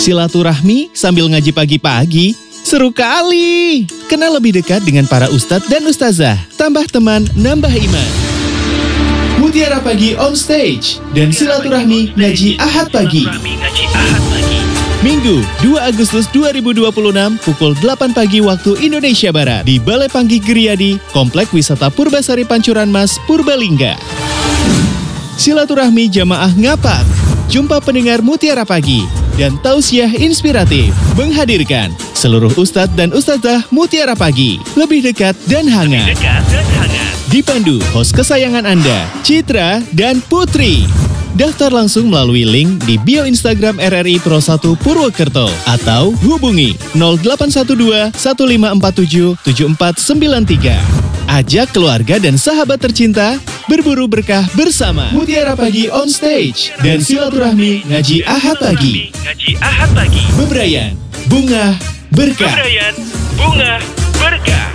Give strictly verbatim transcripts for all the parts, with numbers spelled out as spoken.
Silaturahmi sambil ngaji pagi-pagi, seru kali. Kenal lebih dekat dengan para ustadz dan ustazah, tambah teman, nambah iman. Mutiara Pagi on stage dan silaturahmi ngaji Ahad pagi. Minggu dua Agustus dua ribu dua puluh enam pukul delapan pagi waktu Indonesia Barat di Balai Panggih Geriyadi, Komplek Wisata Purbasari Pancuran Mas, Purbalingga. Silaturahmi jamaah ngapak, jumpa pendengar Mutiara Pagi, dan tausiah inspiratif menghadirkan seluruh ustadz dan ustazah Mutiara Pagi, lebih dekat dan hangat. Lebih dekat dan hangat. Dipandu host kesayangan Anda, Citra dan Putri. Daftar langsung melalui link di bio Instagram R R I Pro satu Purwokerto atau hubungi nol delapan satu dua satu lima empat tujuh tujuh empat sembilan tiga. Ajak keluarga dan sahabat tercinta berburu berkah bersama Mutiara Pagi on stage dan silaturahmi ngaji Ahad pagi. Ngaji Ahad pagi. Bebrayan, bunga, berkah. Bebrayan, bunga, berkah.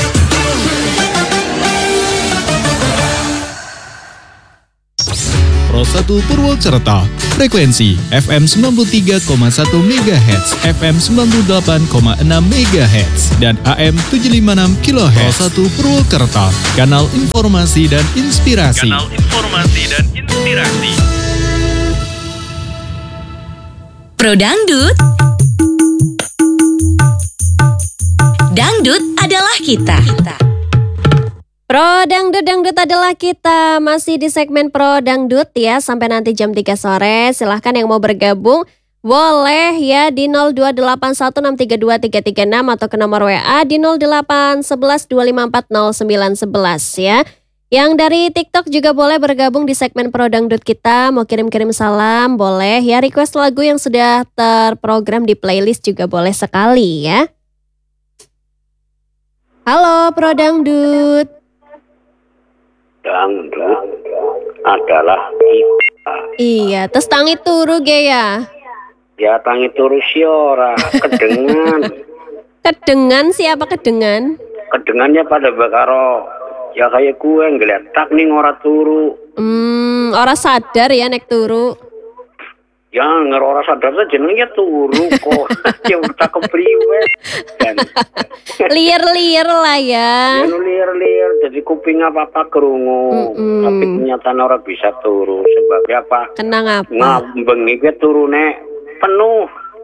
Pro satu Purwokerto, frekuensi F M sembilan puluh tiga koma satu megahertz, F M sembilan puluh delapan koma enam megahertz, dan A M tujuh lima enam kilohertz. Pro satu Purwokerto, kanal informasi dan inspirasi. Kanal informasi dan inspirasi. Pro Dangdut. Dangdut adalah kita. kita. Pro Dangdut, Dangdut adalah kita. Masih di segmen Pro Dangdut ya, sampai nanti jam tiga sore. Silahkan yang mau bergabung, boleh ya di nol dua delapan satu enam tiga dua tiga tiga enam atau ke nomor W A di nol delapan satu satu dua lima empat nol sembilan satu satu ya. Yang dari TikTok juga boleh bergabung di segmen Pro Dangdut kita. Mau kirim-kirim salam, boleh ya. Request lagu yang sudah terprogram di playlist juga boleh sekali ya. Halo Pro Dangdut. Dangdut adalah kita. Iya, terus tangi turu ge ya. Ya tangi turu si ora, kedengan. Kedengan siapa kedengan? Kedengannya pada bakaro. Ya kayak gue ngeletak nih ora turu. Hmm, ora sadar ya nek turu. Ya nggak ora sadar saja jenengnya turu kok. Ya udah kepriwe. Liar-liar lah ya. Ya liar-liar, jadi kuping apa-apa kerungu. Mm-mm. Tapi kenyataan orang bisa turu. Sebabnya apa? Kenang apa? Ngambeng gue turune penuh.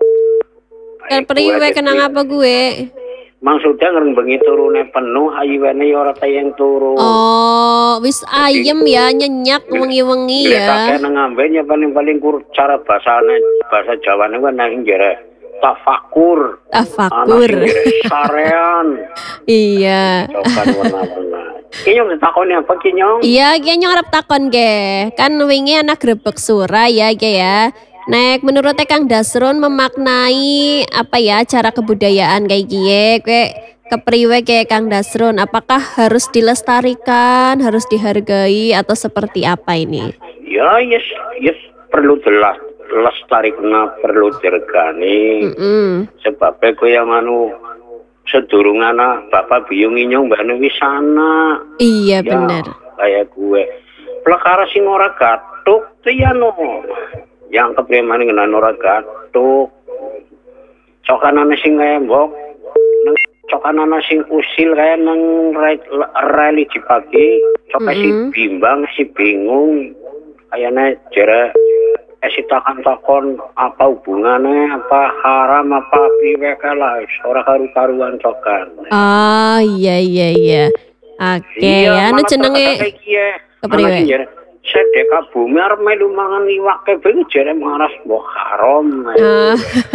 Kepriwe kenang apa gue? Maksudnya ngerenbengi turune penuh, ayiwene ora tayang turu. Oh, wis ayem ya, nyenyak wengi-wengi ya. Lek nang ngambenya paling-paling kur cara bahasane bahasa Jawane kuwi nang jere tafakur. Tafakur. Sarean. Iya. Cokan warna-warna. Kinyong takone apa kinyong? Iya, kinyong arep takon ge. Kan wingi anak grebek sura ya ge ya. Nek menurut Kang Dasrun memaknai apa ya cara kebudayaan kayak gie, kue kepriwe kayak Kang Dasrun, apakah harus dilestarikan, harus dihargai atau seperti apa ini? Ya, yes, yes perlu jelas lestarikan, perlu dirgani. Mm-hmm. Sebabnya kue yang anu sedurungan bapak biyung inyong mbak wisana. Iya ya, benar. Kayak gue, pelakara sing ora gatuk tuh ya no. Yang kepriman dengan ora gatuk cokanana sing ngembok cokanana sing usil kaya nang religi pagi coka mm-hmm. si bimbang si bingung kayaknya jere esi takon takon apa hubungannya apa haram apa piwe kalah ora karu-karuan cokan. Oh iya iya iya oke okay, ya anu jenenge kepriwe sedekah bumi arep melu mangan iwak kebeng jere maras mbok haram. Uh.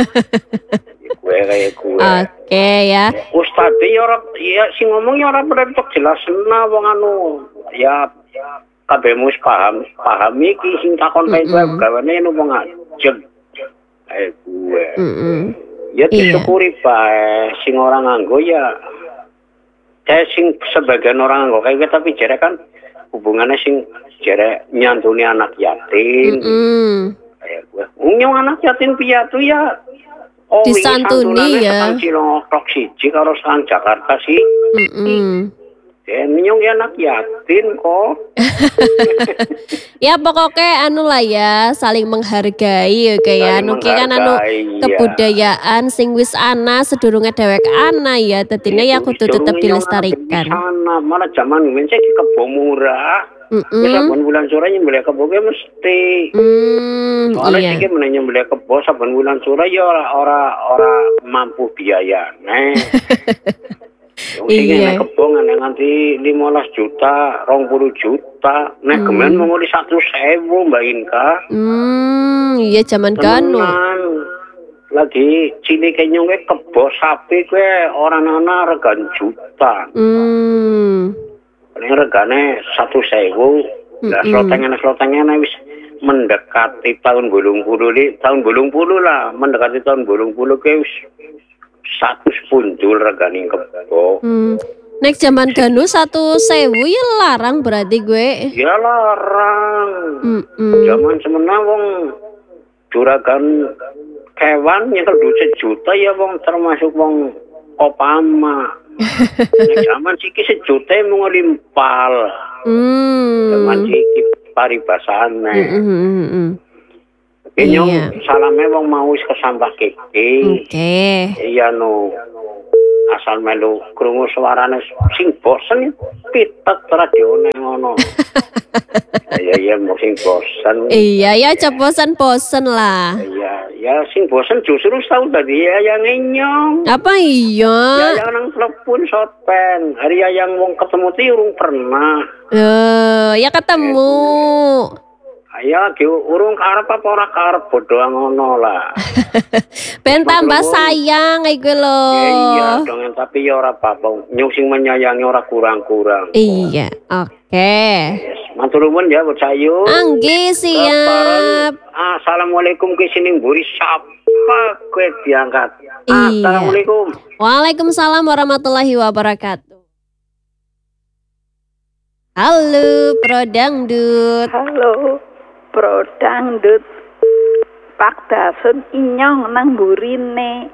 Gue kayak gue. Oke okay, ya. Ustaz ya ora ya sing ngomong ya ora pentok jelasna wong anu. Ya kabeh mus paham, paham iki sing takon kae mm-hmm. gawane anu wong ajeg. Kayak gue. Mm-hmm. Ya disyukuri bae sing orang nganggo ya. Kayak sing sebagian orang nganggo kayak tapi jere kan hubungannya sing jere nyantuni anak yatim. Mm-hmm. Kayak gue. Nyong anak yatim piatu ya. Oh, disantuni ya. Kan cilong tok siji karo sang Jakarta sih. Mm-hmm. Dan nyong ya anak yatim kok. Ya pokoknya anu lah ya, saling menghargai oke ya. Saling Anu ki kan anu menghargai, iya. kebudayaan sing wis ana sedurunge dhewek ana ya. Dadine ya kudu tetep dilestarikan. Sana malah zaman ngene iki kebo murah. Wis Heeh. saben bulan sore nyembelih kebo ki mesti. Hmm, Soalnya iya. sih menanya nyembelih kebo saben bulan sore ya ora ora ora mampu biaya. Nah. Wong sing Iya. nek kebo nganti lima belas juta, dua puluh juta. Nek kemen mau di seratus ribu Mbak Inka. Hmm, iya zaman kanu. Temenan. Lagi cilik nyong ke kebo sapi kuwi ora ana regan juta. Hmm. Paling regane seratus ribu. Lah sloteng-slotengnya wis mendekati tahun bolong puluh li, tahun bolong puluh lah, mendekati tahun bolong puluh ke wis satu punjul regane kebo. Hmm. Nek zaman ganu satu sewu ya larang berarti gue. Ya larang. Mm-mm. Zaman semena wong juragan kewan nyekel duit sejuta ya wong termasuk wong kopama. Nek zaman siki sejuta mau ngelimpal. Hmm. Zaman siki paribasane. Mm-mm. Kenyong Iya. salame wong mau wis kesambah kiki. Oke. Iya no. Asal melu krungu suarane sing bosen pitet radione ngono. Ya ya mau sing bosen. Iya ya aja bosan-bosan lah. Ya ya sing bosen justru tau tadi ya yang nyong. Apa iya? Ya yang nang telepon sopen. Hari ya yang wong ketemu ti urung pernah. Eh, ya ketemu. Ya ki urung karep apa ora karep bodho ngono lah. Ben tambah sayang kayak gue loh. Ya, iya dong tapi ya ora apa-apa. Nyong sing menyayangi ora kurang-kurang. Iya, oke. Yes. Matur nuwun ya Bu Cayu. Anggi siap. Assalamualaikum ke sini mburi sapa kowe diangkat. Iya. Assalamualaikum. Waalaikumsalam warahmatullahi wabarakatuh. Halo, Pro Dangdut. Halo, Pro Dangdut. Pak Dasun inyong nang burine.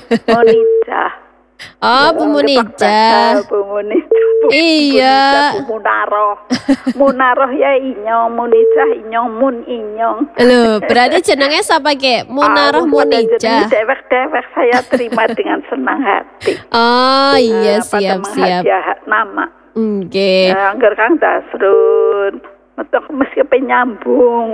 Monija. Oh, Bu Munija. Bu Munija. Iya. Bu Munaroh. Munaroh ya inyong, Munija inyong, mun inyong. Loh, berarti jenengnya siapa ke? Munaroh Munija. Dewek-dewek saya terima dengan senang hati. Oh iya, Eh, pada siap siap. menghadiah nama. Oke. Ya, angger Kang Dasrun. Metok mesti penyambung.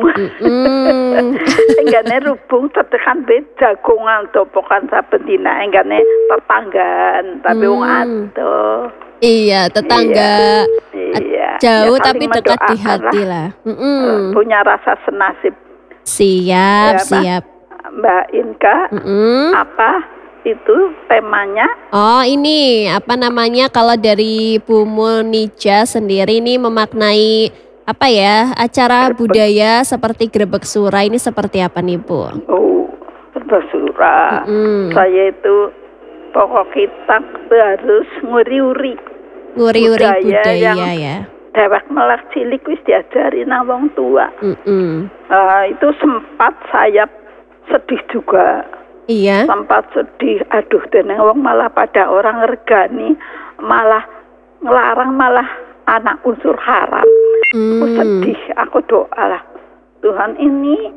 Mm. Enggane rubung tetekan be jagongan topokan saben dina enggane tetanggan tapi wong Hmm. adoh. Iya, tetangga Iya. jauh Ya, tapi saling dekat di mendoakan hati lah. lah. Eh, Mm-mm. Punya rasa senasib. Siap, Ya, Mbak. siap. Mbak Inka, Mm-mm. apa itu temanya? Oh ini apa namanya kalau dari Bu Munija sendiri ini memaknai apa ya acara Grebek. budaya seperti grebek sura ini seperti apa nih Bu? Oh, bersurah. Mm. Saya itu pokok kita harus nguri-uri. Nguri-uri Budaya budaya, yang- ya. Dewek melek cilik wis diajari nang wong tua. Mm-mm. Eh, itu sempat saya sedih juga, Iya. sempat sedih. Aduh, deneng wong malah pada orang regani, malah ngelarang malah anak unsur haram. Aku Mm. sedih, aku doa lah. Tuhan ini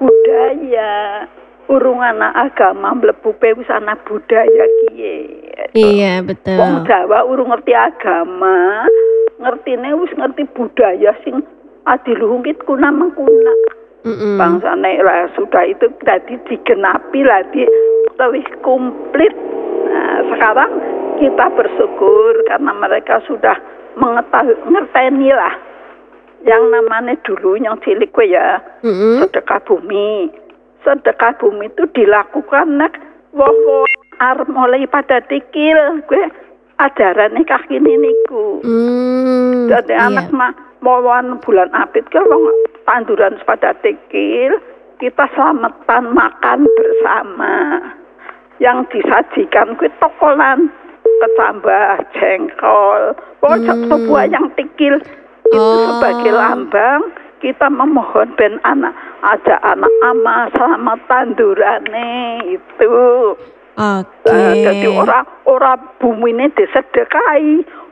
budaya, urung anak agama mlebu wis anak budaya kiye. Iya betul. Wong Jawa urung ngerti agama, ngertine wis ngerti budaya sing adiluhungkit kuna mengkuna. Mm-mm. Bangsane lah sudah itu tadi digenapi lah di wis komplit. Nah, sekarang kita bersyukur karena mereka sudah mengetahui ngerteni lah yang namanya dulu yang cilik we ya Mm-mm. sedekah bumi. Sedekah bumi itu dilakukan nek woh-woh arep mulai pada tikil gue ajarane kaki niku. Mm, Jadi iya. anak mah mawan bulan apit ke wong tanduran pada tikil, kita selamatan makan bersama. Yang disajikan kuwi tokolan kecambah jengkol. Pokoknya Hmm. sebuah yang tikil itu Oh. sebagai lambang kita memohon ben anak ada anak ama selamat tandurane itu. Oke. Nah, jadi orang orang bumi ini disedekahi,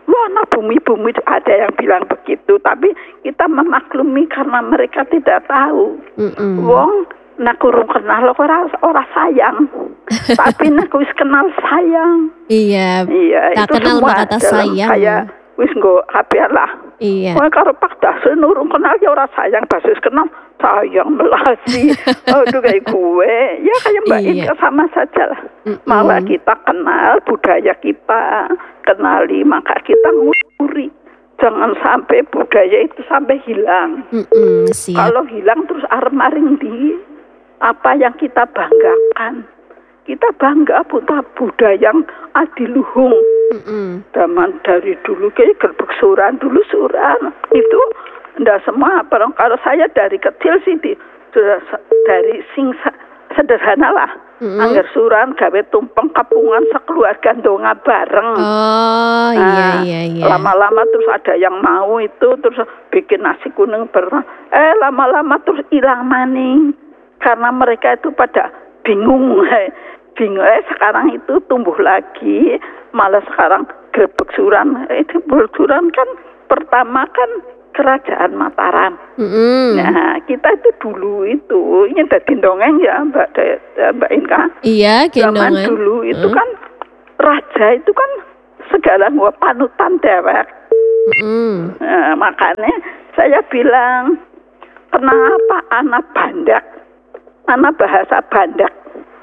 wah nah bumi-bumi ada yang bilang begitu, tapi kita memaklumi karena mereka tidak tahu. Mm-mm. Wong nak kurung kenal ora ora sayang. Tapi nak wis kenal sayang. Iya. Iya, Tak itu kenal semua maka tak dalam sayang. kayak wis nggo kabeh lah. Iya. Wah karo Pak Dasul nurung kenal ya ora sayang, basis kenal sayang melasi. Aduh kayak gue, ya kayak Mbak Iya. Inka sama saja lah. Mm-mm. Malah kita kenal budaya kita, kenali maka kita nguri. Jangan sampai budaya itu sampai hilang. Mm-mm, siap. Kalau hilang terus arep-maring di apa yang kita banggakan. Kita bangga putra budaya yang adiluhung. Mm-mm. Zaman dari dulu kayak gerbek suran dulu suran itu ndak semua orang. Kalau saya dari kecil sih di, sudah se- dari sing sa- sederhana lah. Mm-mm. Angger suran gawe tumpeng kapungan sekeluarga ndonga bareng. Oh iya Nah, iya iya. lama-lama terus ada yang mau itu terus bikin nasi kuning pernah. Eh lama-lama terus hilang maning karena mereka itu pada bingung. Bingung eh sekarang itu tumbuh lagi, malah sekarang grebek suran. Itu grebek suran kan pertama kan kerajaan Mataram. Mm-mm. Nah, kita itu dulu itu ini dari dongeng ya Mbak De- Mbak Inka. Iya Zaman gendongan. dulu itu Hmm. kan raja itu kan segala gua panutan dewek. Mm-mm. Nah, makanya saya bilang kenapa anak bandak, anak bahasa bandak,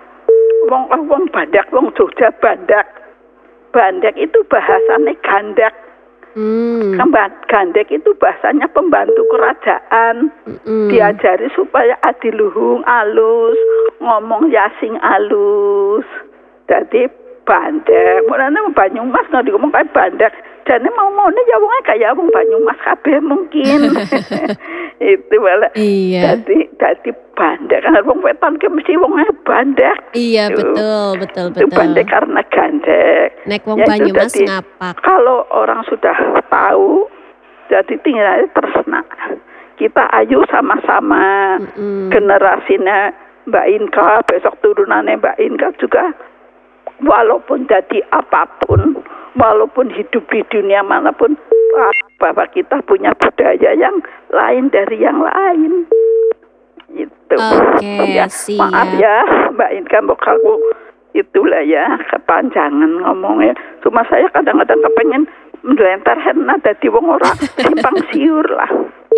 wong wong bandak, wong Jogja bandak, bandak itu bahasanya gandak. Mm. Kemba- Gandek itu bahasanya pembantu kerajaan. Mm-mm. Diajari supaya adiluhung alus, ngomong yasing alus. Jadi bandek. Mulane wong Banyumas no ngomong kayak bandek. Jane mau ngene ya wong kayak wong Banyumas kabeh mungkin. Itu malah. Iya. Jadi jadi bandek kan wong wetan ke mesti wong bandek. Iya Itu. betul betul Itu betul. bandek karena gandek. Nek wong Ya, itu Banyumas jadi, ngapak. kalau orang sudah tahu, jadi tinggal tersenak. Kita ayo sama-sama. Mm-mm. Generasinya Mbak Inka, besok turunannya Mbak Inka juga, walaupun jadi apapun, walaupun hidup di dunia manapun, bahwa kita punya budaya yang lain dari yang lain. Itu. Oke, Ya, siap. maaf ya Mbak Inka, mbok aku itulah ya kepanjangan ngomongnya. Cuma saya kadang-kadang kepengen melentar henna dadi wong ora simpang siur lah.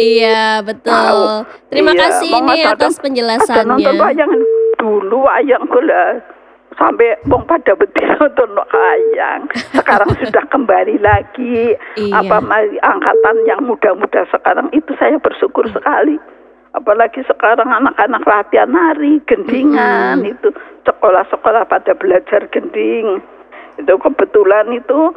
Iya betul. Tahu. Terima Iya, kasih mau ini ada- atas Ada penjelasannya. nonton wayang dulu wayang gula sampai wong pada beti nonton wayang. Sekarang sudah kembali lagi. Iya. Apa mari angkatan yang muda-muda sekarang itu saya bersyukur sekali. Apalagi sekarang anak-anak latihan nari, gendingan itu sekolah-sekolah pada belajar gending. Itu kebetulan itu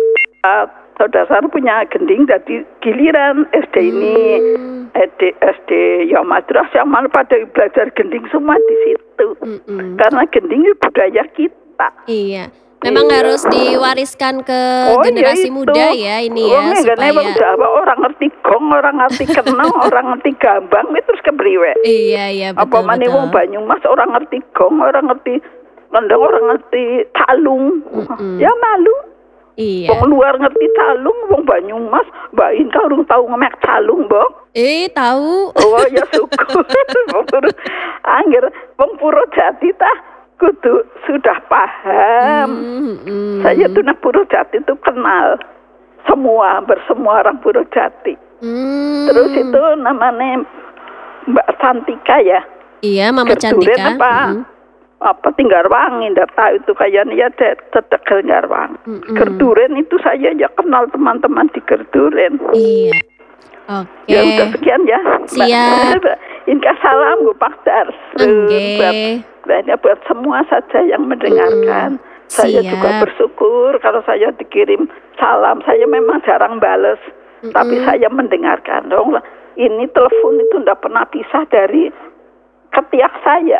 uh, saudara saya punya gending dari giliran S D ini. Hmm. S D, S D ya madras yang malah pada belajar gending semua di situ. Mm-mm. Karena gending itu budaya kita. Iya. Memang Iya. harus diwariskan ke Oh, generasi iya itu. muda ya ini Oh, ya enggak, emang supaya. Jawa orang ngerti gong, orang ngerti kenang, orang ngerti gambang, itu terus kepriwe. Iya iya Apa betul maneh betul. wong Banyumas orang ngerti gong, orang ngerti kendang, orang ngerti calung. Mm-mm. Ya malu. Iya. Wong luar ngerti calung, wong Banyumas, Mbak Inka urung tahu ngemek calung, Mbok. Eh tahu. Oh ya syukur. Wong Puro- Angger wong Purwojati tah kudu sudah paham. Mm-mm. Saya tuh nak Purwojati itu kenal semua, hampir semua orang Purwojati. Hmm. Terus itu namanya Mbak Santika ya. Iya Mama Gerduren Cantika. apa? Mm-mm. Apa Tinggarwangi, ndak tahu itu kayaknya ya tetep Tinggarwangi. Mm-mm. Gerduren itu saya ya kenal teman-teman di Gerduren. Iya. Oke. Ya udah sekian ya. Siap. Mbak Inka salam Bu Pak Dars. Oke. Buat, banyak buat semua saja yang mendengarkan. Mm-mm. Saya Siap. juga bersyukur kalau saya dikirim salam. Saya memang jarang bales, Mm-mm. tapi saya mendengarkan. Dong, ini telepon itu tidak pernah pisah dari ketiak saya.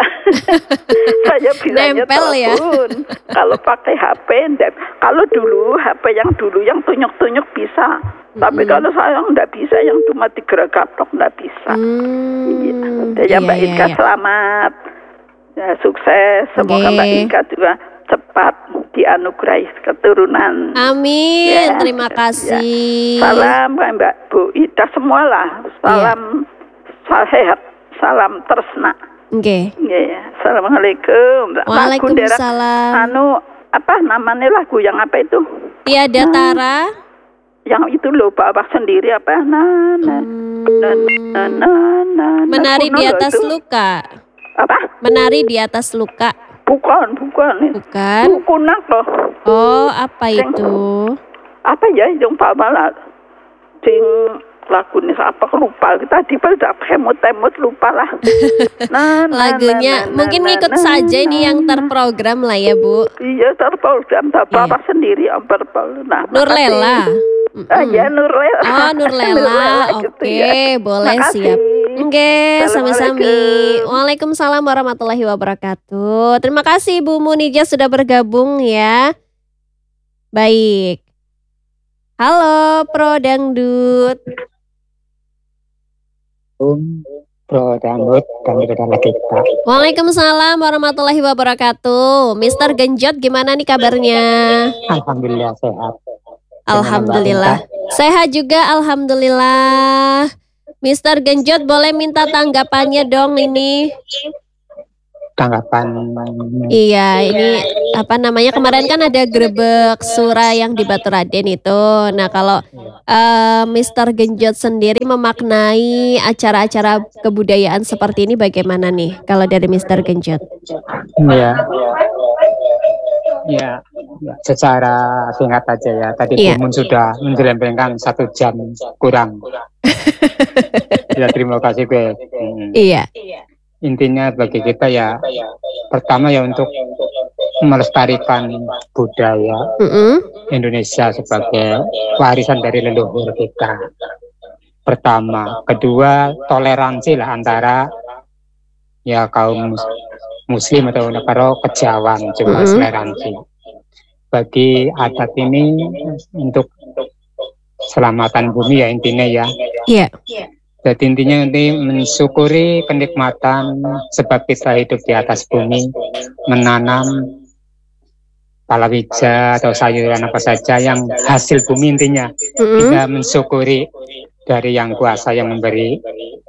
Saya bilangnya Nempel ya. telepon. Kalau pakai H P, ndak. Kalau dulu H P yang dulu yang tunyuk-tunyuk bisa. Tapi Mm-mm. kalau saya nggak bisa, yang cuma digerak-gerak nggak bisa. Iya. Hmm. Ya, Iya, Mbak iya, Inka iya. selamat. Ya, sukses. Semoga Oke. Mbak Inka juga cepat dianugerahi keturunan. Amin. Ya, Terima ya. kasih. Salam Mbak Bu Ida semualah. Salam sehat, salam tresna. Oke. Iya, ya. Assalamualaikum. Lagu Waalaikumsalam. daerah, anu apa namanya lagu yang apa itu? Tiada Tara. Yang itu loh bawa sendiri apa? Nah, nah, nah, nah, nah, nah, Menari kuno di loh atas itu. luka. Apa? Menari di atas luka. Bukan, bukan. Bukan. Kunak loh. Oh, apa itu? Apa ya yang bawa lah? Sing lagunya apa lupa kita di pada hemot-hemot lupa lah. Nah, nah, Lagunya nah, nah, mungkin nah, ngikut nah, saja ini nah, yang nah. terprogram lah ya Bu. Iya terprogram bapak Iya. sendiri yang berprogram. Nah, Nur makasih. Lela. Ah, ya Nur Lela. Oh Nur Lela. gitu Oke, ya. boleh Makasih. siap. Oke, sami-sami. Assalamualaikum. Waalaikumsalam warahmatullahi wabarakatuh. Terima kasih Bu Munija sudah bergabung ya. Baik. Halo Pro Dangdut. Pro Dangdut dan negara kita. Waalaikumsalam warahmatullahi wabarakatuh. Mister Genjot gimana nih kabarnya? Alhamdulillah sehat. Alhamdulillah. Sehat juga alhamdulillah. Mister Genjot boleh minta tanggapannya dong ini. Tanggapan Iya, ini apa namanya kemarin kan ada grebek sura yang di Batu Raden itu. Nah kalau eh, Mister Genjot sendiri memaknai acara-acara kebudayaan seperti ini bagaimana nih kalau dari Mister Genjot? ya, ya, secara singkat aja ya. Tadi Iya. Bumun sudah menjelempengkan satu jam kurang. Ya terima kasih Be. Hmm. Iya. Intinya bagi kita ya, pertama ya untuk melestarikan budaya Mm-mm. Indonesia sebagai warisan dari leluhur kita. Pertama, kedua toleransi lah antara ya kaum mus- muslim atau negara kejawan juga Mm-mm. toleransi. Bagi adat ini untuk keselamatan bumi ya intinya ya. Iya. Jadi intinya nanti mensyukuri kenikmatan sebab kita hidup di atas bumi, menanam palawija atau sayuran apa saja yang hasil bumi intinya. Mm-mm. Kita mensyukuri dari yang kuasa yang memberi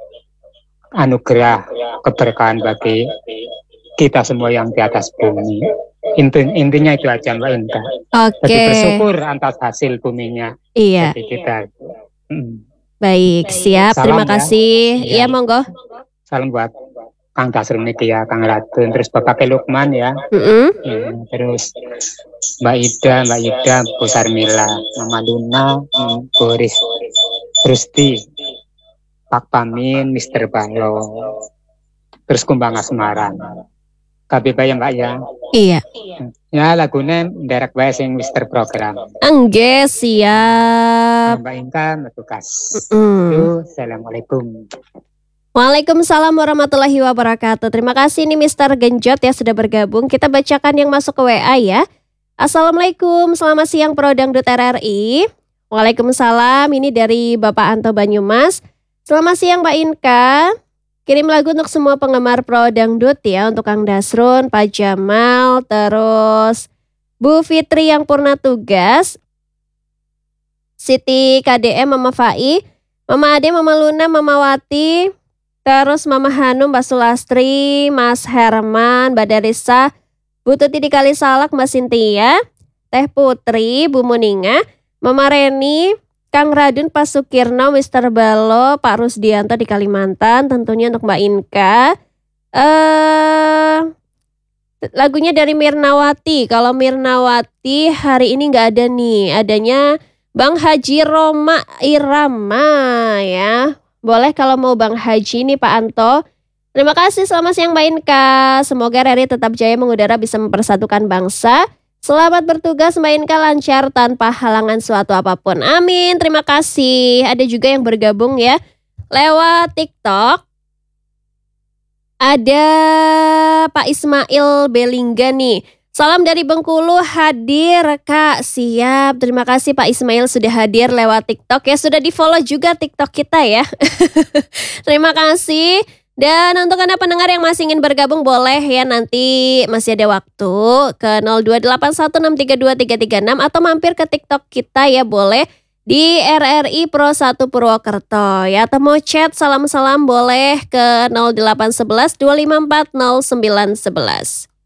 anugerah keberkahan bagi kita semua yang di atas bumi. Inti, intinya itu aja Mbak Inka. Oke. Jadi bersyukur atas hasil buminya Iya. bagi kita. Hmm. Baik, siap. Salam Terima ya. kasih. Iya. Iya, monggo. Salam buat Kang Dasrul niki ya, Kang Ratun, terus Bapak Lukman ya, Mm-mm. ya, terus Mbak Ida, Mbak Ida, Bu Sarmila, Mama Luna, hmm, Boris, Rusti, Pak Pamin, Mister Balo, terus Kumbang Asmaran. K B B ya Mbak ya. Iya. Ya lagunya derek bae sing Mister Program. Engge, siap. Mbak Inka bertugas. Mm. Yo, Assalamualaikum. Waalaikumsalam warahmatullahi wabarakatuh. Terima kasih nih Mister Genjot ya sudah bergabung. Kita bacakan yang masuk ke W A ya. Assalamualaikum, selamat siang Pro Dangdut R R I. Waalaikumsalam, ini dari Bapak Anto Banyumas. Selamat siang Mbak Inka. Kirim lagu untuk semua penggemar Pro Dangdut ya. Untuk Kang Dasrun, Pak Jamal, terus Bu Fitri yang purna tugas, Siti K D M, Mama Fai, Mama Ade, Mama Luna, Mama Wati, terus Mama Hanum, Mbak Sulastri, Mas Herman, Mbak Darisa, Bu Tuti di Kalisalak, Mbak Sintia, Teh Putri, Bu Muninga, Mama Reni, Kang Radun, Pak Sukirno, Mister Balo, Pak Rusdianto di Kalimantan, tentunya untuk Mbak Inka. Eh, lagunya dari Mirnawati. Kalau Mirnawati hari ini nggak ada nih, adanya Bang Haji Roma Irama ya. Boleh kalau mau Bang Haji nih Pak Anto. Terima kasih, selamat siang Mbak Inka. Semoga R R I tetap jaya mengudara, bisa mempersatukan bangsa. Selamat bertugas Mbak Inka, lancar tanpa halangan suatu apapun. Amin, terima kasih. Ada juga yang bergabung ya lewat TikTok. Ada Pak Ismail Belingga nih. Salam dari Bengkulu, hadir Kak. Siap, terima kasih Pak Ismail sudah hadir lewat TikTok ya. Sudah di follow juga TikTok kita ya. Terima kasih. Dan untuk Anda pendengar yang masih ingin bergabung boleh ya, nanti masih ada waktu ke nol dua delapan satu enam tiga dua tiga tiga enam atau mampir ke TikTok kita ya, boleh di R R I Pro satu Purwokerto ya, atau mau chat salam-salam boleh ke nol delapan satu satu dua lima empat nol sembilan satu satu.